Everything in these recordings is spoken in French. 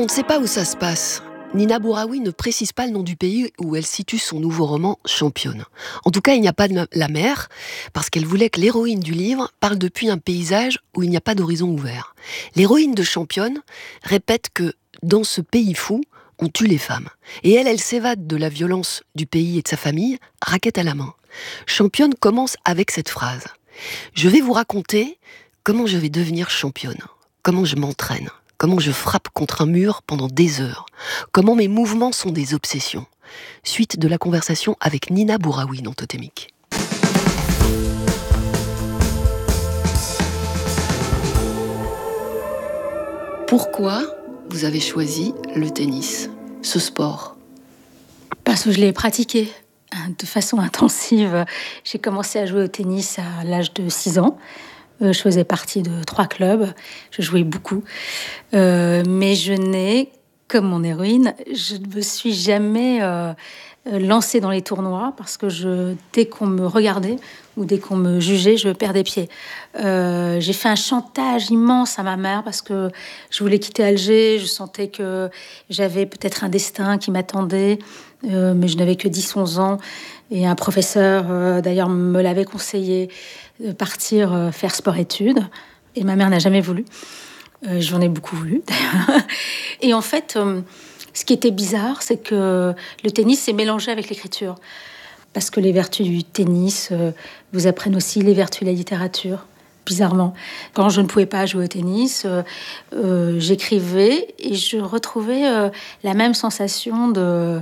ne sait pas où ça se passe. Nina Bouraoui ne précise pas le nom du pays où elle situe son nouveau roman Championne. En tout cas, il n'y a pas de la mer, parce qu'elle voulait que l'héroïne du livre parle depuis un paysage où il n'y a pas d'horizon ouvert. L'héroïne de Championne répète que dans ce pays fou, on tue les femmes. Et elle s'évade de la violence du pays et de sa famille, raquette à la main. Championne commence avec cette phrase. « Je vais vous raconter comment je vais devenir championne, comment je m'entraîne. Comment je frappe contre un mur pendant des heures. Comment mes mouvements sont des obsessions. » Suite de la conversation avec Nina Bouraoui dans Totémique. Pourquoi vous avez choisi le tennis, ce sport ? Parce que je l'ai pratiqué de façon intensive. J'ai commencé à jouer au tennis à l'âge de 6 ans. Je faisais partie de 3 clubs, je jouais beaucoup. Mais je n'ai, comme mon héroïne, je ne me suis jamais lancée dans les tournois parce que dès qu'on me regardait ou dès qu'on me jugeait, je perdais pied. J'ai fait un chantage immense à ma mère parce que je voulais quitter Alger. Je sentais que j'avais peut-être un destin qui m'attendait, mais je n'avais que 10-11 ans. Et un professeur, d'ailleurs, me l'avait conseillé de partir faire sport-études. Et ma mère n'a jamais voulu. J'en ai beaucoup voulu, d'ailleurs. Et en fait, ce qui était bizarre, c'est que le tennis s'est mélangé avec l'écriture. Parce que les vertus du tennis vous apprennent aussi les vertus de la littérature, bizarrement. Quand je ne pouvais pas jouer au tennis, j'écrivais et je retrouvais la même sensation de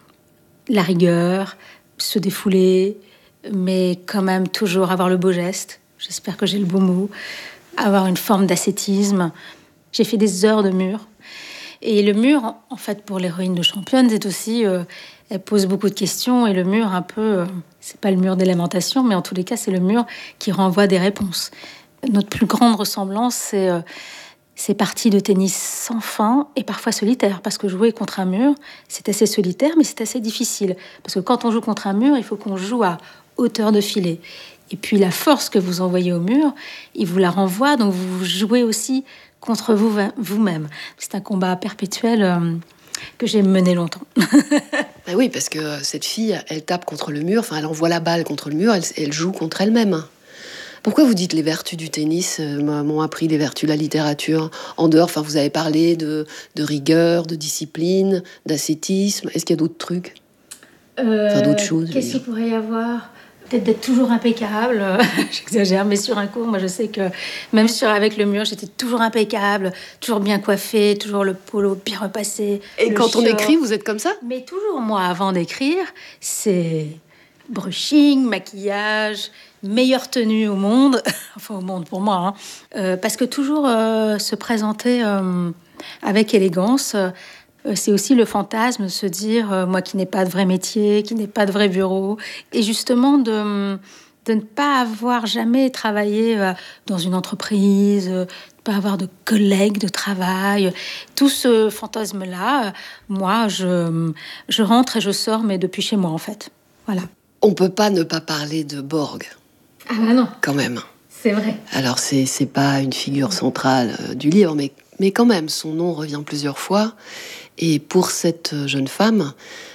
la rigueur, se défouler, mais quand même toujours avoir le beau geste. J'espère que j'ai le beau mot. Avoir une forme d'ascétisme. J'ai fait des heures de mur. Et le mur, en fait, pour l'héroïne de Championne, c'est aussi... elle pose beaucoup de questions. Et le mur, un peu... c'est pas le mur des lamentations, mais en tous les cas, c'est le mur qui renvoie des réponses. Notre plus grande ressemblance, c'est ces parties de tennis sans fin et parfois solitaires. Parce que jouer contre un mur, c'est assez solitaire, mais c'est assez difficile. Parce que quand on joue contre un mur, il faut qu'on joue à hauteur de filet. Et puis la force que vous envoyez au mur, il vous la renvoie, donc vous jouez aussi contre vous-même. C'est un combat perpétuel que j'ai mené longtemps. Ben oui, parce que cette fille, elle tape contre le mur, elle envoie la balle contre le mur, elle joue contre elle-même. Pourquoi vous dites les vertus du tennis m'ont appris les vertus de la littérature en dehors, vous avez parlé de rigueur, de discipline, d'ascétisme. Est-ce qu'il y a d'autres trucs d'autres choses? Qu'est-ce qu'il pourrait y avoir ? Peut-être d'être toujours impeccable. J'exagère, mais sur un coup, moi je sais que même avec le mur, j'étais toujours impeccable, toujours bien coiffée, toujours le polo bien repassé. Et quand on écrit, vous êtes comme ça ? Mais toujours, moi, avant d'écrire, c'est brushing, maquillage, meilleure tenue au monde, enfin au monde pour moi, parce que toujours se présenter avec élégance, c'est aussi le fantasme de se dire, moi qui n'ai pas de vrai métier, qui n'ai pas de vrai bureau, et justement de ne pas avoir jamais travaillé dans une entreprise, de ne pas avoir de collègues de travail. Tout ce fantasme-là, moi, je rentre et je sors, mais depuis chez moi, en fait. Voilà. On peut pas ne pas parler de Borg. Ah bah non. Quand même. C'est vrai. Alors, c'est pas une figure centrale du livre, mais quand même, son nom revient plusieurs fois. Et pour cette jeune femme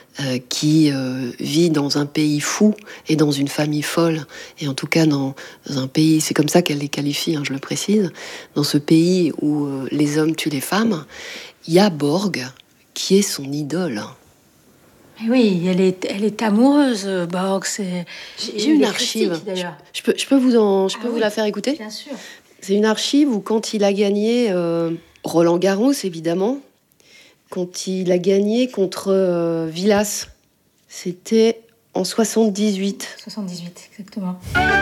qui vit dans un pays fou et dans une famille folle, et en tout cas dans un pays, c'est comme ça qu'elle les qualifie, je le précise, dans ce pays où les hommes tuent les femmes, il y a Borg qui est son idole. Oui, elle est amoureuse, Borg. J'ai une archive. Je peux vous la faire écouter ? Bien sûr. C'est une archive où quand il a gagné Roland Garros, évidemment, quand il a gagné contre Villas, c'était en 78. 78, exactement.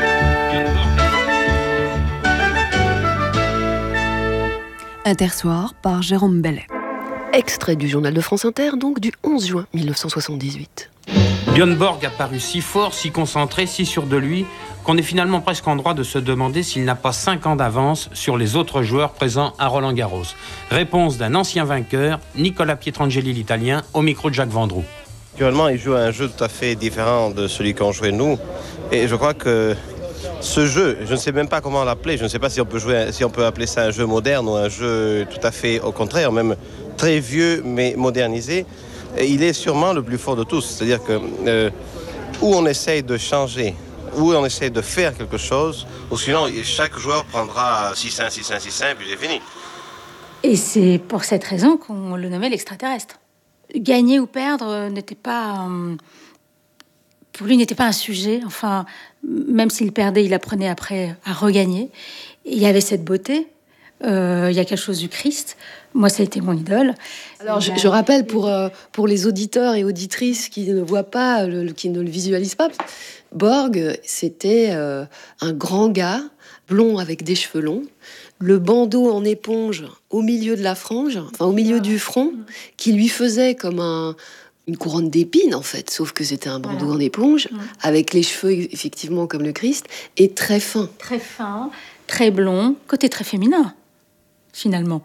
Intersoir par Jérôme Bellet. Extrait du journal de France Inter, donc du 11 juin 1978. Björn Borg a paru si fort, si concentré, si sûr de lui, qu'on est finalement presque en droit de se demander s'il n'a pas 5 ans d'avance sur les autres joueurs présents à Roland-Garros. Réponse d'un ancien vainqueur, Nicolas Pietrangeli, l'Italien, au micro de Jacques Vendroux. Actuellement, il joue un jeu tout à fait différent de celui qu'on jouait nous. Et je crois que ce jeu, je ne sais même pas comment l'appeler, je ne sais pas si on peut appeler ça un jeu moderne ou un jeu tout à fait au contraire, même très vieux mais modernisé, il est sûrement le plus fort de tous. C'est-à-dire que où on essaye de changer, où on essaye de faire quelque chose, ou sinon chaque joueur prendra 6-1, 6-1, 6-1, puis c'est fini. Et c'est pour cette raison qu'on le nommait l'extraterrestre. Gagner ou perdre n'était pas... pour lui, n'était pas un sujet. Enfin, même s'il perdait, il apprenait après à regagner. Et il y avait cette beauté. Il y a quelque chose du Christ. Moi, ça a été mon idole. Alors, je rappelle pour les auditeurs et auditrices qui ne voient pas, qui ne le visualisent pas, Borg, c'était un grand gars, blond avec des cheveux longs, le bandeau en éponge au milieu de la frange, enfin au milieu du front, qui lui faisait comme une couronne d'épines, en fait, sauf que c'était un bandeau en éponge, avec les cheveux, effectivement, comme le Christ, et très fin. Très fin, très blond, côté très féminin, finalement.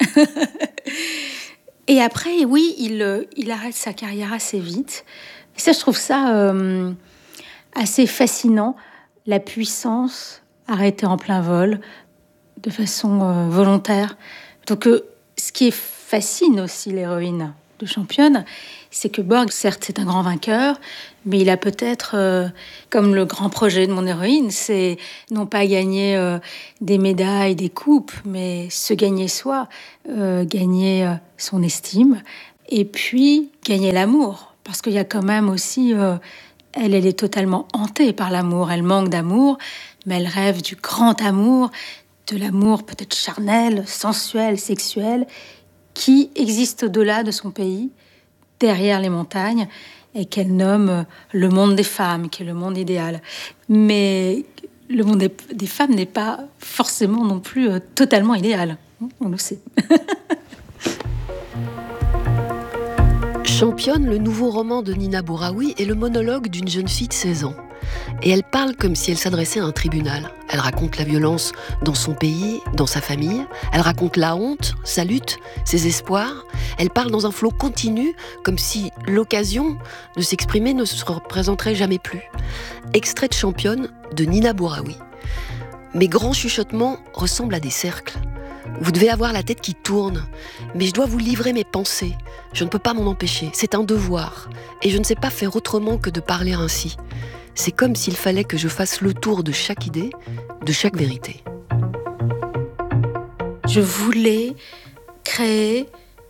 Et après, oui, il arrête sa carrière assez vite. Et ça, je trouve ça assez fascinant, la puissance arrêtée en plein vol, de façon volontaire. Donc, ce qui fascine aussi l'héroïne de Championne, c'est que Borg, certes, c'est un grand vainqueur, mais il a peut-être, comme le grand projet de mon héroïne, c'est non pas gagner des médailles, des coupes, mais se gagner soi, gagner son estime, et puis gagner l'amour. Parce qu'il y a quand même aussi... elle est totalement hantée par l'amour. Elle manque d'amour, mais elle rêve du grand amour, de l'amour peut-être charnel, sensuel, sexuel, qui existe au-delà de son pays, derrière les montagnes, et qu'elle nomme le monde des femmes, qui est le monde idéal. Mais le monde des femmes n'est pas forcément non plus totalement idéal. On le sait. Championne, le nouveau roman de Nina Bouraoui, est le monologue d'une jeune fille de 16 ans. Et elle parle comme si elle s'adressait à un tribunal. Elle raconte la violence dans son pays, dans sa famille. Elle raconte la honte, sa lutte, ses espoirs. Elle parle dans un flot continu, comme si l'occasion de s'exprimer ne se représenterait jamais plus. Extrait de Championne de Nina Bouraoui. Mes grands chuchotements ressemblent à des cercles. Vous devez avoir la tête qui tourne, mais je dois vous livrer mes pensées. Je ne peux pas m'en empêcher, c'est un devoir. Et je ne sais pas faire autrement que de parler ainsi. C'est comme s'il fallait que je fasse le tour de chaque idée, de chaque vérité. Je voulais créer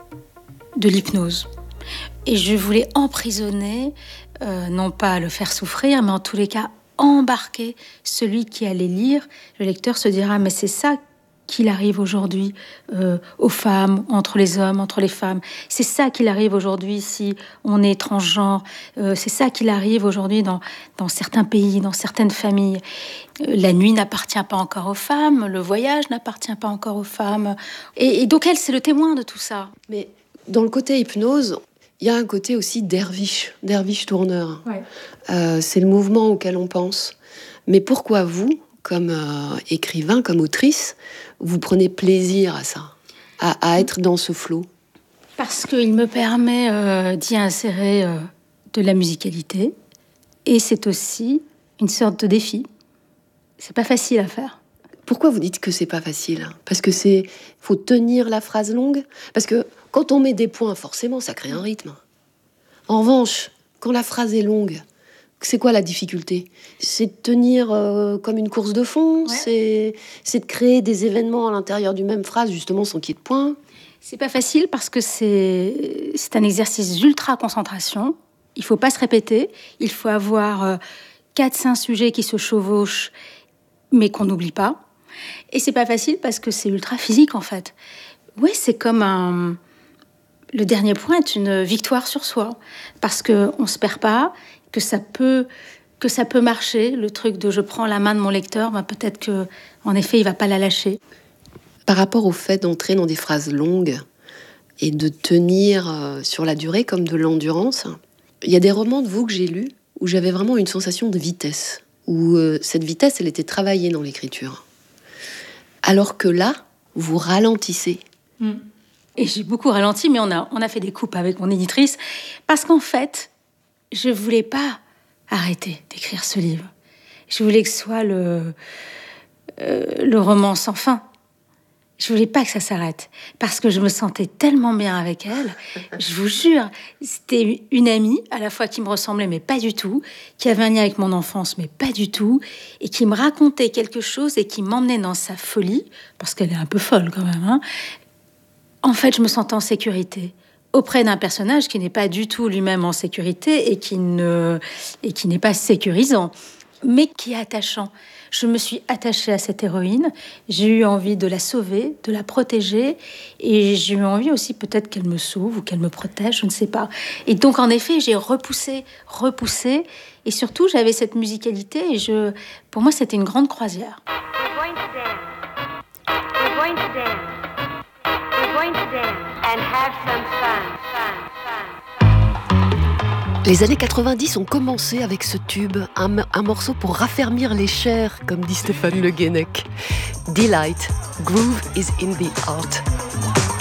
de l'hypnose. Et je voulais emprisonner, non pas le faire souffrir, mais en tous les cas embarquer celui qui allait lire. Le lecteur se dira, mais c'est ça qu'il arrive aujourd'hui aux femmes, entre les hommes, entre les femmes. C'est ça qu'il arrive aujourd'hui si on est transgenre. C'est ça qu'il arrive aujourd'hui dans certains pays, dans certaines familles. La nuit n'appartient pas encore aux femmes, le voyage n'appartient pas encore aux femmes. Et donc elle, c'est le témoin de tout ça. Mais dans le côté hypnose, il y a un côté aussi derviche tourneur. Ouais. C'est le mouvement auquel on pense. Mais pourquoi vous, comme écrivain, comme autrice, vous prenez plaisir à ça, à être dans ce flot? Parce qu'il me permet d'y insérer de la musicalité. Et c'est aussi une sorte de défi. C'est pas facile à faire. Pourquoi vous dites que c'est pas facile? Parce que faut tenir la phrase longue? Parce que quand on met des points, forcément, ça crée un rythme. En revanche, quand la phrase est longue, c'est quoi la difficulté? C'est de tenir comme une course de fond, ouais. C'est de créer des événements à l'intérieur d'une même phrase, justement, sans qu'il y ait de points. C'est pas facile parce que c'est un exercice d'ultra concentration. Il faut pas se répéter. Il faut avoir 4-5 sujets qui se chevauchent, mais qu'on n'oublie pas. Et c'est pas facile parce que c'est ultra physique, en fait. Oui, c'est comme le dernier point est une victoire sur soi. Parce qu'on se perd pas, que ça peut marcher, le truc de je prends la main de mon lecteur, ben peut-être que en effet il va pas la lâcher. Par rapport au fait d'entrer dans des phrases longues et de tenir sur la durée comme de l'endurance, il y a des romans de vous que j'ai lus où j'avais vraiment une sensation de vitesse, où cette vitesse elle était travaillée dans l'écriture, alors que là vous ralentissez. Et j'ai beaucoup ralenti, mais on a fait des coupes avec mon éditrice parce qu'en fait je voulais pas arrêter d'écrire ce livre. Je voulais que ce soit le roman sans fin. Je voulais pas que ça s'arrête parce que je me sentais tellement bien avec elle. Je vous jure, c'était une amie à la fois qui me ressemblait mais pas du tout, qui avait un lien avec mon enfance mais pas du tout, et qui me racontait quelque chose et qui m'emmenait dans sa folie, parce qu'elle est un peu folle quand même, hein. En fait, je me sentais en sécurité auprès d'un personnage qui n'est pas du tout lui-même en sécurité et qui n'est pas sécurisant, mais qui est attachant. Je me suis attachée à cette héroïne, j'ai eu envie de la sauver, de la protéger, et j'ai eu envie aussi peut-être qu'elle me sauve ou qu'elle me protège, je ne sais pas. Et donc en effet, j'ai repoussé, et surtout j'avais cette musicalité, et pour moi c'était une grande croisière. We're going to dance. We're going to dance. We're going to dance and have some fun. Les années 90 ont commencé avec ce tube, un morceau pour raffermir les chairs, comme dit Stéphane Le Guenec. Delight, groove is in the art.